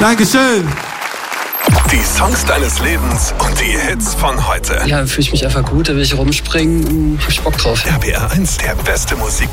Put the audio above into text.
Dankeschön. Die Songs deines Lebens und die Hits von heute. Ja, fühle ich mich einfach gut, da will ich rumspringen, hab ich Bock drauf. RPR 1, der beste Musik.